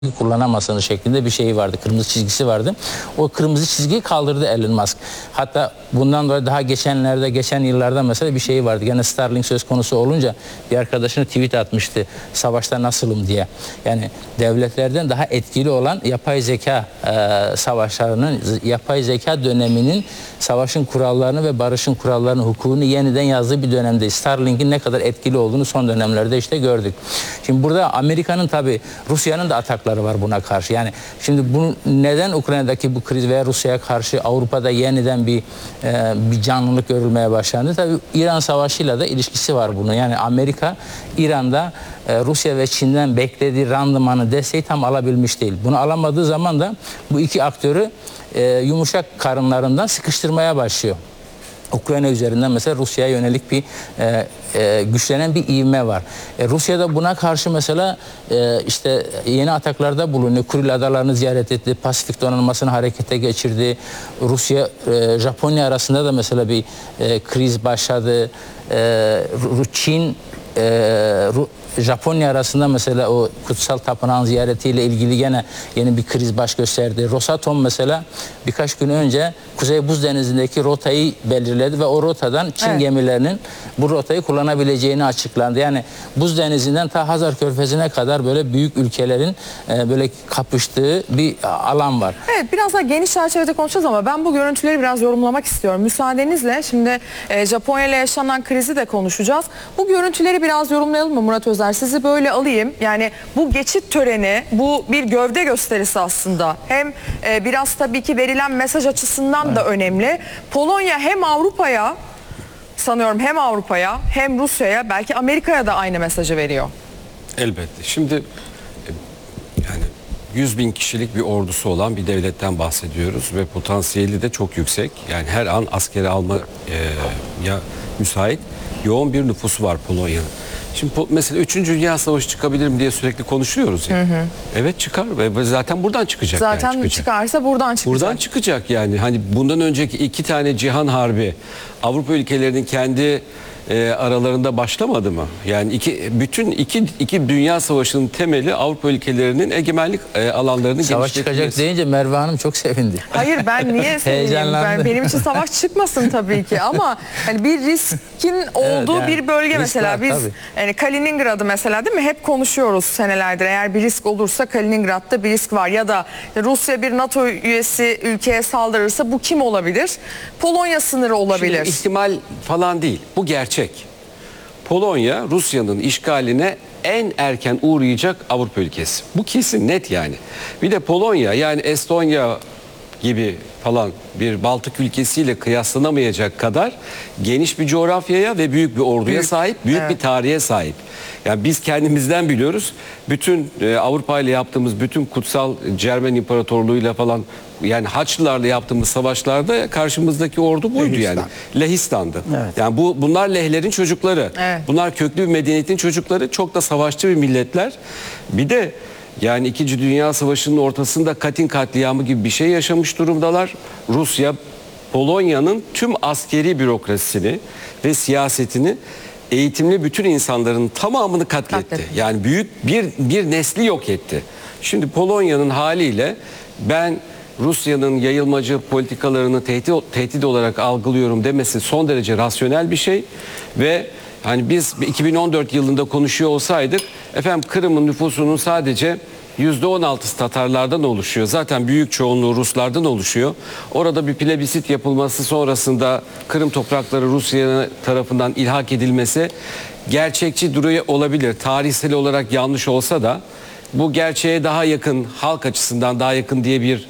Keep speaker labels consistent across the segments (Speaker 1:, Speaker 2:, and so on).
Speaker 1: kullanamazsınız şeklinde bir şey vardı. Kırmızı çizgisi vardı. O kırmızı çizgiyi kaldırdı Elon Musk. Hatta bundan dolayı daha geçen yıllarda mesela bir şey vardı. Yani Starlink söz konusu olunca bir arkadaşına tweet atmıştı. Savaşta nasılım diye. Yani devletlerden daha etkili olan yapay zeka savaşlarının, yapay zeka döneminin savaşın kurallarını ve barışın kurallarını, hukukunu yeniden yazdığı bir dönemde Starlink'in ne kadar etkili olduğunu son dönemlerde işte gördük. Şimdi burada Amerika'nın tabii Rusya'nın da atakları var buna karşı. Yani şimdi bunu neden Ukrayna'daki bu kriz veya Rusya'ya karşı Avrupa'da yeniden bir canlılık görülmeye başlandı? Tabii İran Savaşı'yla da ilişkisi var bunun. Yani Amerika İran'da Rusya ve Çin'den beklediği randımanı, desteği tam alabilmiş değil. Bunu alamadığı zaman da bu iki aktörü yumuşak karınlarından sıkıştırmaya başlıyor. Ukrayna üzerinden mesela Rusya'ya yönelik bir güçlenen bir ivme var. Rusya'da buna karşı mesela işte yeni ataklarda bulunuyor. Kuril adalarını ziyaret etti. Pasifik donanmasını harekete geçirdi. Rusya Japonya arasında da mesela bir kriz başladı. Çin Japonya arasında mesela o kutsal tapınağın ziyaretiyle ilgili gene yeni bir kriz baş gösterdi. Rosatom mesela birkaç gün önce Kuzey Buz Denizi'ndeki rotayı belirledi ve o rotadan Çin gemilerinin bu rotayı kullanabileceğini açıklandı. Yani Buz Denizi'nden ta Hazar Körfezi'ne kadar böyle büyük ülkelerin böyle kapıştığı bir alan var.
Speaker 2: Evet, biraz daha geniş çerçevede konuşacağız ama ben bu görüntüleri biraz yorumlamak istiyorum. Müsaadenizle şimdi Japonya ile yaşanan krizi de konuşacağız. Bu görüntüleri biraz yorumlayalım mı Murat Özer? Sizi böyle alayım. Yani bu geçit töreni, bu bir gövde gösterisi aslında. Hem biraz tabii ki verilen mesaj açısından da önemli. Polonya hem Avrupa'ya, sanıyorum hem Avrupa'ya hem Rusya'ya, belki Amerika'ya da aynı mesajı veriyor.
Speaker 3: Elbette. Şimdi yani 100.000 kişilik bir ordusu olan bir devletten bahsediyoruz ve potansiyeli de çok yüksek. Yani her an askeri almaya müsait yoğun bir nüfusu var Polonya'nın. Şimdi mesela 3. Dünya Savaşı çıkabilir mi diye sürekli konuşuyoruz ya. Evet, çıkar ve zaten buradan çıkacak.
Speaker 2: Zaten
Speaker 3: yani
Speaker 2: çıkarsa buradan çıkacak.
Speaker 3: Buradan çıkacak yani. Hani bundan önceki 2 tane cihan harbi Avrupa ülkelerinin kendi aralarında başlamadı mı? Yani iki dünya savaşının temeli Avrupa ülkelerinin egemenlik alanlarını
Speaker 1: savaş çıkacak deyince Merve Hanım çok sevindi.
Speaker 2: Hayır, ben niye sevineyim? Benim için savaş çıkmasın tabii ki ama hani bir riskin olduğu yani, bir bölge mesela var, biz yani Kaliningrad'ı mesela değil mi hep konuşuyoruz senelerdir. Eğer bir risk olursa Kaliningrad'da bir risk var ya da Rusya bir NATO üyesi ülkeye saldırırsa bu kim olabilir? Polonya sınırı olabilir.
Speaker 3: Şimdi ihtimal falan değil. Bu gerçek. Polonya Rusya'nın işgaline en erken uğrayacak Avrupa ülkesi. Bu kesin, net yani. Bir de Polonya yani Estonya gibi falan bir Baltık ülkesiyle kıyaslanamayacak kadar geniş bir coğrafyaya ve büyük bir orduya sahip, büyük bir tarihe sahip. Yani biz kendimizden biliyoruz. Bütün Avrupa ile yaptığımız bütün kutsal Cermen İmparatorluğu'yla falan, yani Haçlılarla yaptığımız savaşlarda karşımızdaki ordu buydu yani. Lehistan'dı. Evet. Yani bunlar Lehlerin çocukları. Evet. Bunlar köklü bir medeniyetin çocukları. Çok da savaşçı bir milletler. Bir de yani 2. Dünya Savaşı'nın ortasında Katyn katliamı gibi bir şey yaşamış durumdalar. Rusya, Polonya'nın tüm askeri bürokrasisini ve siyasetini, eğitimli bütün insanların tamamını katletti. Yani büyük bir nesli yok etti. Şimdi Polonya'nın haliyle ben Rusya'nın yayılmacı politikalarını tehdit olarak algılıyorum demesi son derece rasyonel bir şey ve hani biz 2014 yılında konuşuyor olsaydık efendim Kırım'ın nüfusunun sadece %16'sı Tatarlardan oluşuyor. Zaten büyük çoğunluğu Ruslardan oluşuyor. Orada bir plebisit yapılması sonrasında Kırım toprakları Rusya tarafından ilhak edilmesi gerçekçi duruyor olabilir. Tarihsel olarak yanlış olsa da bu gerçeğe daha yakın, halk açısından daha yakın diye bir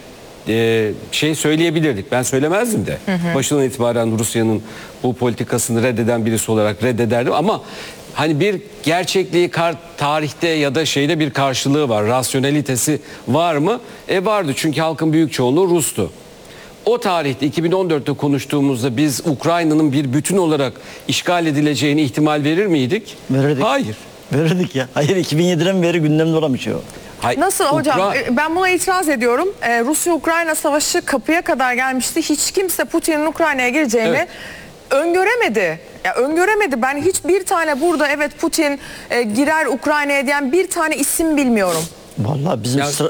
Speaker 3: şey söyleyebilirdik. Ben söylemezdim de. Başından itibaren Rusya'nın bu politikasını reddeden birisi olarak reddederdim ama hani bir gerçekliği tarihte ya da şeyde bir karşılığı var. Rasyonelitesi var mı? Vardı, çünkü halkın büyük çoğunluğu Rus'tu. O tarihte 2014'te konuştuğumuzda biz Ukrayna'nın bir bütün olarak işgal edileceğini ihtimal verir miydik?
Speaker 4: Verirdik.
Speaker 3: Hayır.
Speaker 4: Verirdik ya. Hayır, 2007'den beri gündemde olan bir şey o.
Speaker 2: Nasıl hocam? Ben buna itiraz ediyorum. Rusya-Ukrayna savaşı kapıya kadar gelmişti. Hiç kimse Putin'in Ukrayna'ya gireceğini öngöremedi. Ya öngöremedi. Ben hiçbir tane burada evet Putin girer Ukrayna'ya diyen bir tane isim bilmiyorum.
Speaker 4: Vallahi bizim
Speaker 3: Ya